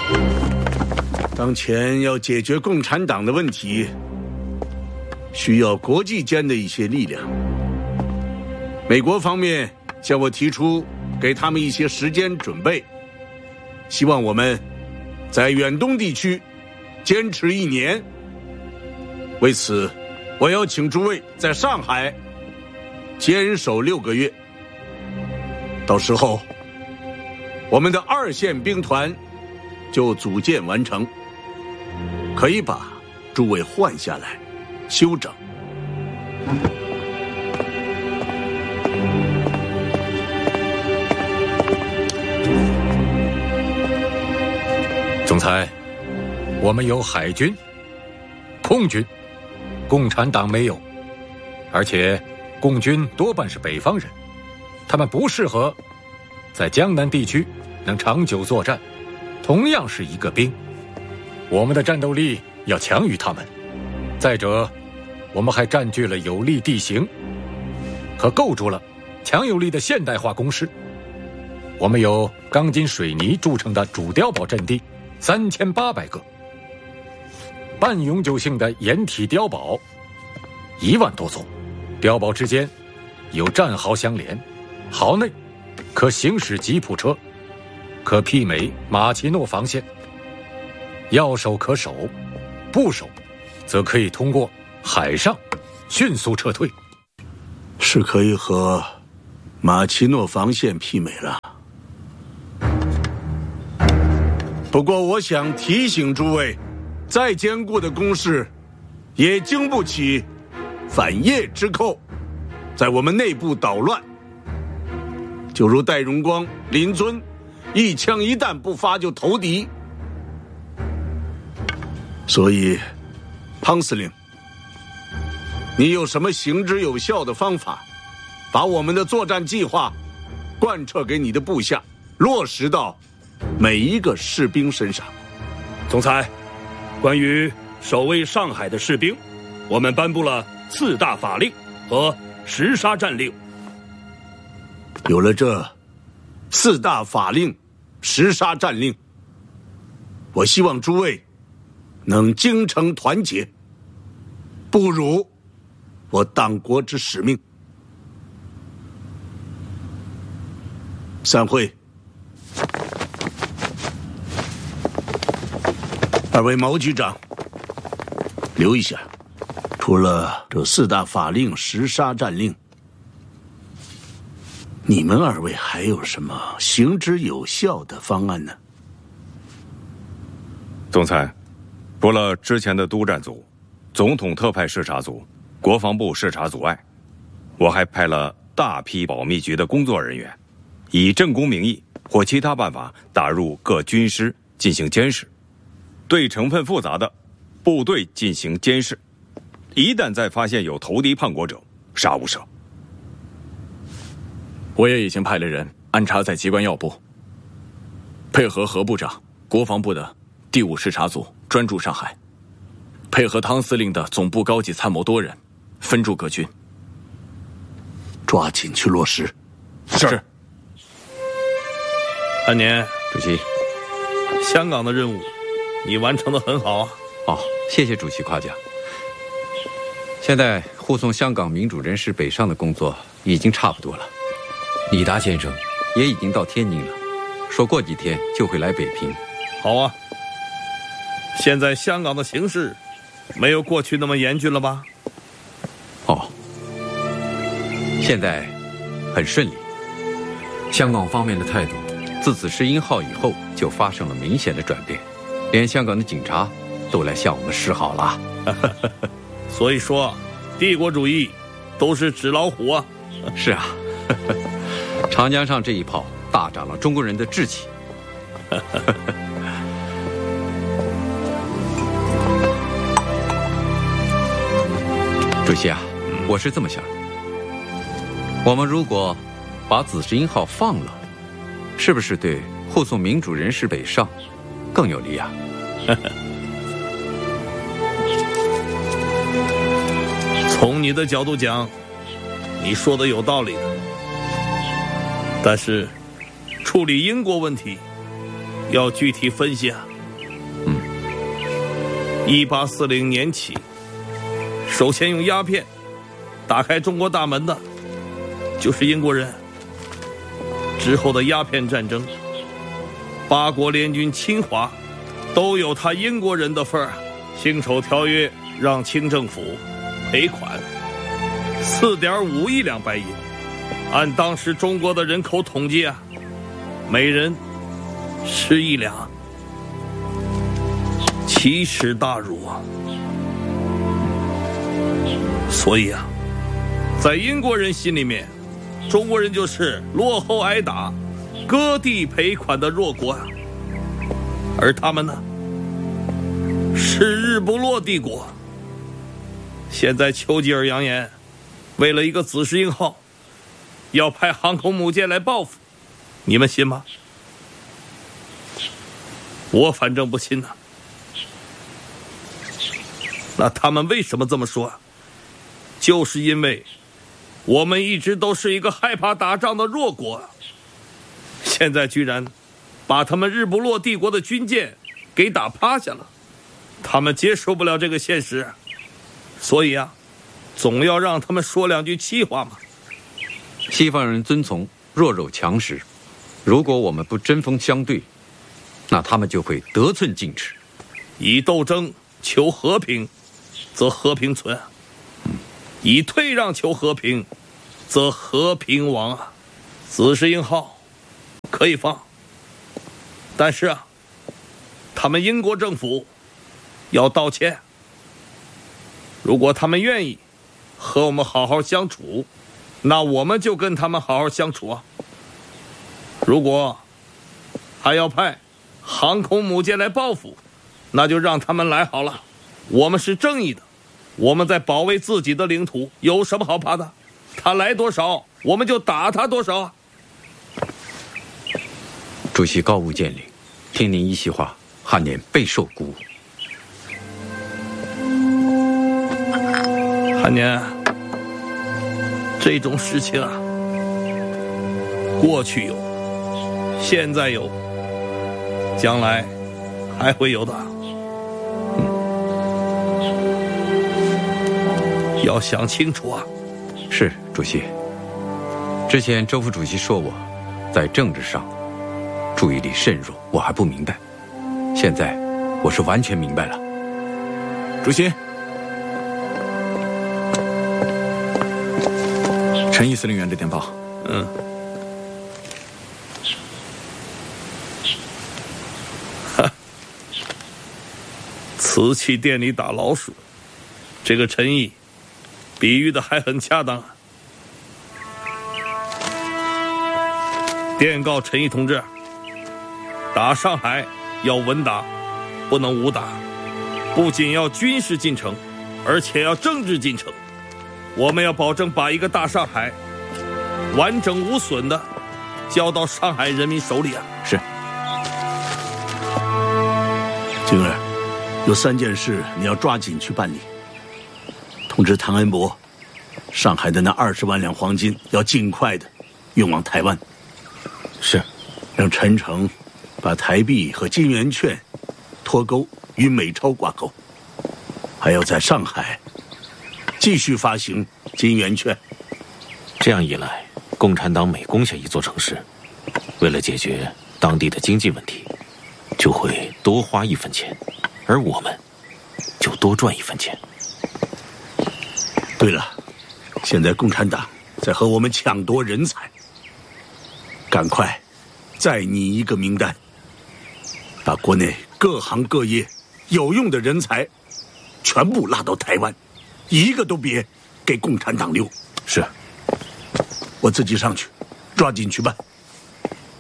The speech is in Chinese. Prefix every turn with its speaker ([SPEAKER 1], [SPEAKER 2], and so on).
[SPEAKER 1] 当前要解决共产党的问题，需要国际间的一些力量。美国方面向我提出给他们一些时间准备，希望我们在远东地区坚持1年。为此，我要请诸位在上海坚守6个月。到时候，我们的2线兵团就组建完成，可以把诸位换下来休整。
[SPEAKER 2] 总裁，我们有海军、空军，共产党没有，而且共军多半是北方人，他们不适合在江南地区能长久作战，同样是一个兵，我们的战斗力要强于他们。再者，我们还占据了有利地形和构筑了强有力的现代化工事。我们有钢筋水泥筑成的主碉堡阵地3800个，半永久性的掩体碉堡1万多座，碉堡之间有战壕相连，壕内可行驶吉普车，可媲美马奇诺防线。要守可守，不守则可以通过海上迅速撤退，
[SPEAKER 1] 是可以和马奇诺防线媲美了。不过我想提醒诸位，再坚固的工事也经不起反叶之寇在我们内部捣乱。就如戴荣光、林遵一枪一弹不发就投敌。所以汤司令，你有什么行之有效的方法，把我们的作战计划贯彻给你的部下，落实到每一个士兵身上？
[SPEAKER 3] 总裁，关于守卫上海的士兵，我们颁布了4大法令和10杀战令。
[SPEAKER 1] 有了这4大法令、10杀战令，我希望诸位能精诚团结，不辱我党国之使命。散会。2位毛局长，留一下。除了这4大法令、10杀战令，你们2位还有什么行之有效的方案呢？
[SPEAKER 4] 总裁，除了之前的督战组、总统特派视察组、国防部视察组外，我还派了大批保密局的工作人员，以政工名义或其他办法打入各军师进行监视，对成分复杂的部队进行监视，一旦再发现有投敌叛国者，杀无赦。
[SPEAKER 5] 我也已经派了人安插在机关要部，配合何部长、国防部的第5视察组专驻上海，配合汤司令的总部高级参谋多人分驻各军，
[SPEAKER 1] 抓紧去落实。
[SPEAKER 5] 是。
[SPEAKER 3] 安年
[SPEAKER 6] 主席，
[SPEAKER 3] 香港的任务你完成得很好啊！
[SPEAKER 6] 哦，谢谢主席夸奖。现在护送香港民主人士北上的工作已经差不多了，李达先生也已经到天津了，说过几天就会来北平。
[SPEAKER 3] 好啊，现在香港的形势没有过去那么严峻了吧？
[SPEAKER 6] 哦，现在很顺利。香港方面的态度自此101号以后就发生了明显的转变，连香港的警察都来向我们示好了。
[SPEAKER 3] 所以说，帝国主义都是纸老虎啊！
[SPEAKER 6] 是啊，长江上这一炮大涨了中国人的志气。主席啊，我是这么想的，我们如果把紫石英号放了，是不是对护送民主人士北上更有利啊？
[SPEAKER 3] 从你的角度讲，你说的有道理的。但是，处理英国问题要具体分析啊。
[SPEAKER 7] 1840年起，首先用鸦片打开中国大门的就是英国人。之后的鸦片战争，8国联军侵华，都有他英国人的份儿。辛丑条约让清政府赔款4.5亿两白银，按当时中国的人口统计啊，每人10亿两，奇耻大辱啊！所以啊，在英国人心里面，中国人就是落后挨打、割地赔款的弱国啊，而他们呢，是日不落帝国。现在丘吉尔扬言，为了一个紫石英号，要派航空母舰来报复，你们信吗？我反正不信呐。那他们为什么这么说啊？就是因为我们一直都是一个害怕打仗的弱国，现在居然把他们日不落帝国的军舰给打趴下了，他们接受不了这个现实，所以啊，总要让他们说两句气话嘛。
[SPEAKER 6] 西方人遵从弱肉强食，如果我们不针锋相对，那他们就会得寸进尺。
[SPEAKER 7] 以斗争求和平，则和平存；以退让求和平，则和平亡啊！紫石英号可以放，但是啊，他们英国政府要道歉。如果他们愿意和我们好好相处，那我们就跟他们好好相处啊。如果还要派航空母舰来报复，那就让他们来好了。我们是正义的，我们在保卫自己的领土，有什么好怕的？他来多少，我们就打他多少。
[SPEAKER 6] 主席高屋建瓴，听您一席话，汉年备受鼓舞。
[SPEAKER 7] 汉年，这种事情啊，过去有，现在有，将来还会有的。要想清楚啊。
[SPEAKER 6] 是，主席。之前周副主席说我在政治上注意力甚弱，我还不明白，现在我是完全明白了。
[SPEAKER 5] 主席，陈毅司令员的电报。
[SPEAKER 7] 瓷器店里打老鼠，这个陈毅比喻的还很恰当啊。电告陈毅同志，打上海要稳打，不能武打，不仅要军事进程，而且要政治进程。我们要保证把一个大上海完整无损的交到上海人民手里啊。
[SPEAKER 5] 是。
[SPEAKER 1] 静儿，有3件事你要抓紧去办理。通知唐恩伯，上海的那20万两黄金要尽快的运往台湾。
[SPEAKER 5] 是。
[SPEAKER 1] 让陈诚把台币和金圆券脱钩，与美钞挂钩，还要在上海继续发行金圆券。
[SPEAKER 8] 这样一来，共产党每攻下一座城市，为了解决当地的经济问题，就会多花1分钱，而我们就多赚1分钱。
[SPEAKER 1] 对了，现在共产党在和我们抢夺人才，赶快再拟一个名单，把国内各行各业有用的人才全部拉到台湾，一个都别给共产党留。
[SPEAKER 8] 是。
[SPEAKER 1] 我自己上去，抓紧去办。